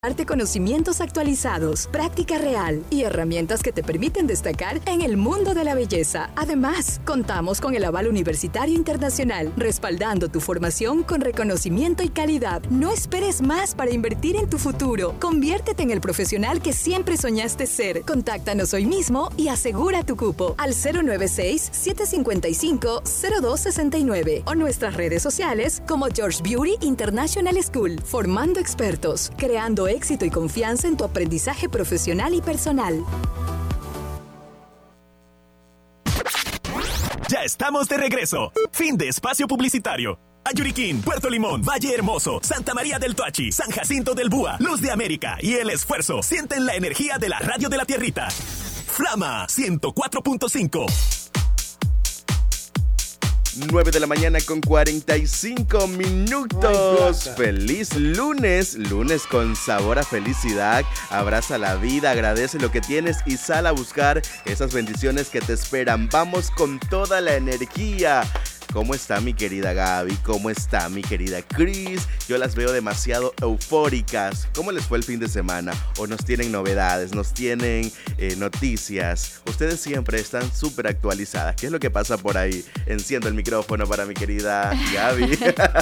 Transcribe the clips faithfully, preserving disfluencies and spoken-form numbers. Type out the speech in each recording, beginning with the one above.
Darte conocimientos actualizados, práctica real y herramientas que te permiten destacar en el mundo de la belleza. Además, contamos con el aval universitario internacional, respaldando tu formación con reconocimiento y calidad. No esperes más para invertir en tu futuro. Conviértete en el profesional que siempre soñaste ser. Contáctanos hoy mismo y asegura tu cupo al cero nueve seis, siete cinco cinco, cero dos seis nueve o nuestras redes sociales como George Beauty International School, formando expertos, creando éxito y confianza en tu aprendizaje profesional y personal. Ya estamos de regreso. Fin de espacio publicitario. Ayuriquín, Puerto Limón, Valle Hermoso, Santa María del Toachi, San Jacinto del Búa, Luz de América y El Esfuerzo sienten la energía de la radio de la tierrita. Flama ciento cuatro punto cinco. nueve de la mañana con cuarenta y cinco minutos. Ay, feliz lunes, lunes con sabor a felicidad. Abraza la vida, agradece lo que tienes y sal a buscar esas bendiciones que te esperan. Vamos con toda la energía. ¿Cómo está mi querida Gaby? ¿Cómo está mi querida Cris? Yo las veo demasiado eufóricas. ¿Cómo les fue el fin de semana? ¿O nos tienen novedades? ¿Nos tienen eh, noticias? Ustedes siempre están súper actualizadas. ¿Qué es lo que pasa por ahí? Enciendo el micrófono para mi querida Gaby.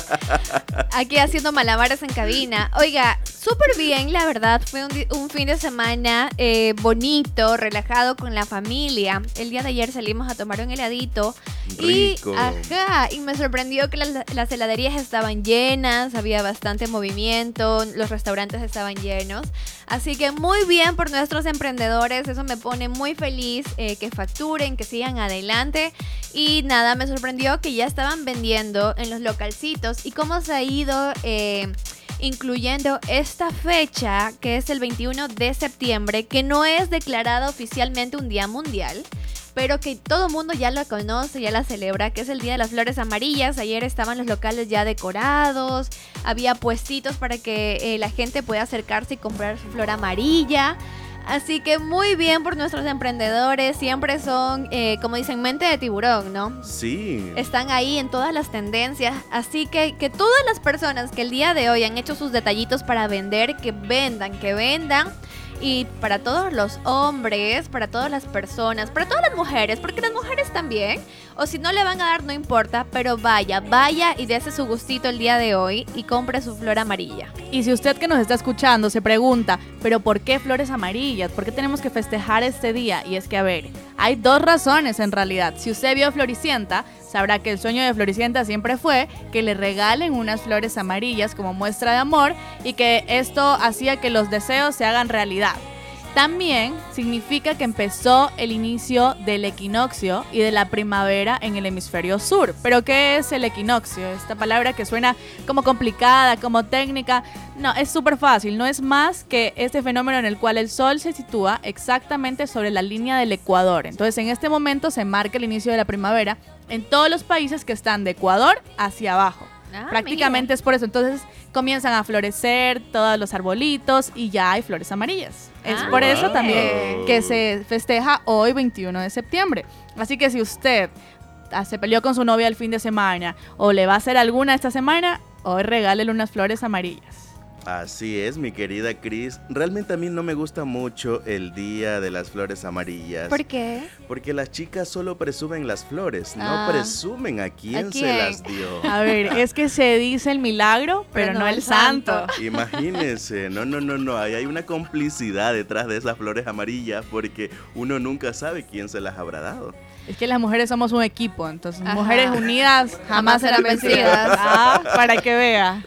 Aquí haciendo malabares en cabina. Oiga, súper bien, la verdad. Fue un, un fin de semana eh, bonito, relajado con la familia. El día de ayer salimos a tomar un heladito. Rico. Y, ajá, y me sorprendió que las, las heladerías estaban llenas, había bastante movimiento, los restaurantes estaban llenos. Así que muy bien por nuestros emprendedores, eso me pone muy feliz, eh, que facturen, que sigan adelante. Y nada, me sorprendió que ya estaban vendiendo en los localcitos y cómo se ha ido eh, incluyendo esta fecha, que es el veintiuno de septiembre, que no es declarada oficialmente un día mundial, pero que todo el mundo ya lo conoce, ya la celebra, que es el Día de las Flores Amarillas. Ayer estaban los locales ya decorados, había puestitos para que eh, la gente pueda acercarse y comprar su flor amarilla. Así que muy bien por nuestros emprendedores, siempre son, eh, como dicen, mente de tiburón, ¿no? Sí. Están ahí en todas las tendencias, así que que todas las personas que el día de hoy han hecho sus detallitos para vender, que vendan, que vendan. Y para todos los hombres, para todas las personas, para todas las mujeres, porque las mujeres también, o si no le van a dar no importa, pero vaya, vaya y dése su gustito el día de hoy y compre su flor amarilla. Y si usted que nos está escuchando se pregunta, ¿pero por qué flores amarillas? ¿Por qué tenemos que festejar este día? Y es que, a ver, hay dos razones en realidad. Si usted vio Floricienta, sabrá que el sueño de Floricienta siempre fue que le regalen unas flores amarillas como muestra de amor y que esto hacía que los deseos se hagan realidad. También significa que empezó el inicio del equinoccio y de la primavera en el hemisferio sur. ¿Pero qué es el equinoccio? Esta palabra que suena como complicada, como técnica. No, es súper fácil. No es más que este fenómeno en el cual el sol se sitúa exactamente sobre la línea del ecuador. Entonces, en este momento se marca el inicio de la primavera en todos los países que están de Ecuador hacia abajo. Ah, prácticamente mira. Es por eso. Entonces comienzan a florecer todos los arbolitos y ya hay flores amarillas. Es ah, por eso también que se festeja hoy veintiuno de septiembre. Así que si usted se peleó con su novia el fin de semana o le va a hacer alguna esta semana, hoy regálele unas flores amarillas. Así es, mi querida Cris. Realmente a mí no me gusta mucho el Día de las Flores Amarillas. ¿Por qué? Porque las chicas solo presumen las flores, ah. no presumen a quién, ¿a quién se las dio. A ver, es que se dice el milagro, pero, pero no, no el santo. santo. Imagínense, no, no, no, no, ahí hay una complicidad detrás de esas flores amarillas porque uno nunca sabe quién se las habrá dado. Es que las mujeres somos un equipo, entonces Ajá. mujeres unidas jamás, jamás serán vencidas. Ah, para que vea.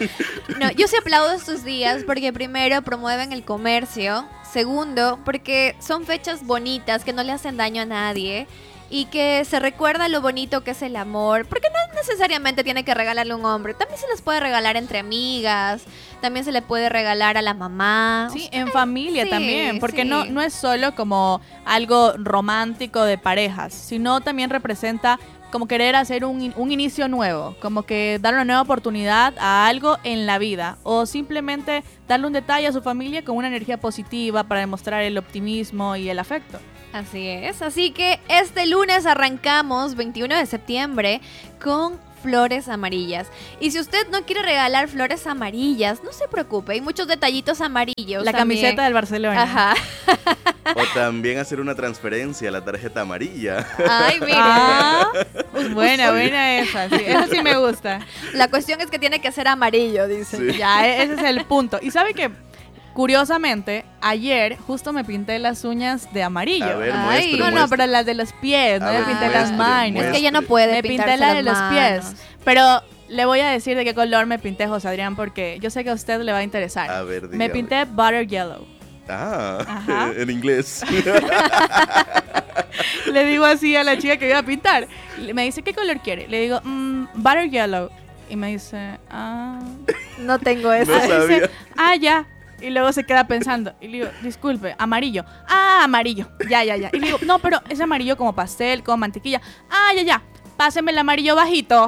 No, yo sí aplaudo estos días porque primero promueven el comercio, segundo porque son fechas bonitas que no le hacen daño a nadie y que se recuerda lo bonito que es el amor, porque no necesariamente tiene que regalarle a un hombre, también se les puede regalar entre amigas, también se le puede regalar a la mamá. Sí, en familia sí, también, porque sí. no, no es solo como algo romántico de parejas, sino también representa como querer hacer un, un inicio nuevo, como que dar una nueva oportunidad a algo en la vida o simplemente darle un detalle a su familia con una energía positiva para demostrar el optimismo y el afecto. Así es, así que este lunes arrancamos, veintiuno de septiembre, con flores amarillas. Y si usted no quiere regalar flores amarillas, no se preocupe, hay muchos detallitos amarillos. La también. Camiseta del Barcelona. Ajá. O también hacer una transferencia a la tarjeta amarilla. Ay, mire. Ah, pues buena, buena esa. Sí, esa sí me gusta. La cuestión es que tiene que ser amarillo, dice. Sí. Ya, e- ese es el punto. Y sabe que, curiosamente, ayer justo me pinté las uñas de amarillo. A ver, Ay, muestre, no, no, muestre. pero las de los pies, no A me ver, pinté muestre, las manos. Es que muestre. ella no puede Me pinté pintarse la de las los pies. manos. Pero le voy a decir de qué color me pinté, José Adrián, porque yo sé que a usted le va a interesar. A ver, me dígame. pinté butter yellow. Ah, Ajá. en inglés. Le digo así a la chica que iba a pintar. Me dice, ¿qué color quiere? Le digo, mm, butter yellow. Y me dice, ah. No tengo eso. No Ah, dice, sabía. ah, ya. Y luego se queda pensando. Y le digo, disculpe, amarillo. Ah, amarillo. Ya, ya, ya. Y le digo, no, pero es amarillo como pastel, como mantequilla. Ah, ya, ya. Páseme el amarillo bajito.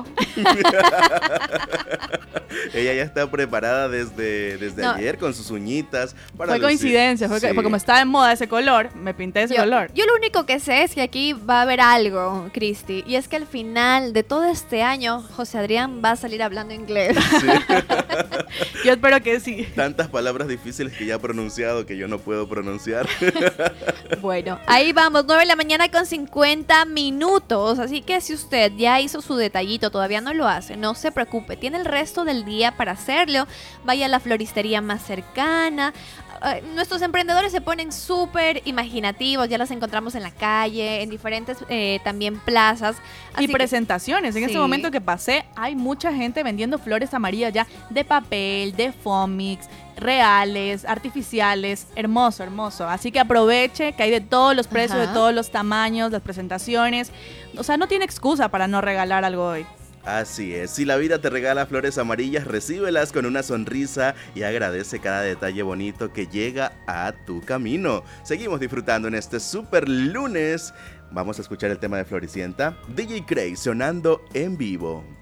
Ella ya está preparada desde, desde No. ayer con sus uñitas. Para Fue lucir. coincidencia, fue que- Sí. porque como estaba en moda ese color, me pinté ese Yo, color. yo lo único que sé es que aquí va a haber algo, Cristi, y es que al final de todo este año, José Adrián va a salir hablando inglés. Yo espero que sí. Tantas palabras difíciles que ya ha pronunciado que yo no puedo pronunciar. Bueno, ahí vamos, nueve de la mañana con cincuenta minutos, así que si usted ya hizo su detallito, todavía no lo hace, no se preocupe, tiene el resto del día para hacerlo, vaya a la floristería más cercana. Uh, nuestros emprendedores se ponen súper imaginativos, ya los encontramos en la calle, en diferentes eh, también plazas. Y así que- presentaciones. En Sí. ese momento que pasé, hay mucha gente vendiendo flores amarillas ya de papel, de Fomix, reales, artificiales. Hermoso, hermoso. Así que aproveche que hay de todos los precios, Ajá. de todos los tamaños, las presentaciones. O sea, no tiene excusa para no regalar algo hoy. Así es, si la vida te regala flores amarillas, recíbelas con una sonrisa y agradece cada detalle bonito que llega a tu camino. Seguimos disfrutando en este super lunes. Vamos a escuchar el tema de Floricienta. D J Craig sonando en vivo.